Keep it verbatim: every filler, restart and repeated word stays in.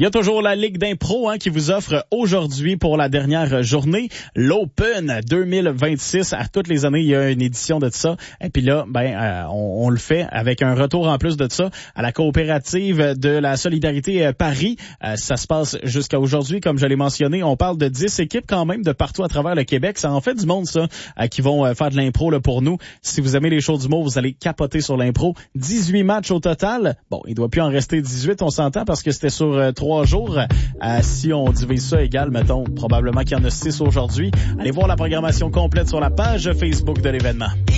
Il y a toujours la Ligue d'impro hein, qui vous offre aujourd'hui pour la dernière journée l'Open deux mille vingt-six. À toutes les années, il y a une édition de ça. Et puis là, ben, euh, on, on le fait avec un retour en plus de ça à la coopérative de la Solidarité euh, Paris. Euh, ça se passe jusqu'à aujourd'hui, comme je l'ai mentionné. On parle de dix équipes quand même de partout à travers le Québec. Ça en fait du monde, ça, euh, qui vont euh, faire de l'impro là, pour nous. Si vous aimez les shows d'humour, vous allez capoter sur l'impro. dix-huit matchs au total. Bon, il doit plus en rester dix-huit, on s'entend, parce que c'était sur euh, trois jours. Euh, si on divise ça égal, mettons, probablement qu'il y en a six aujourd'hui. Allez voir la programmation complète sur la page Facebook de l'événement.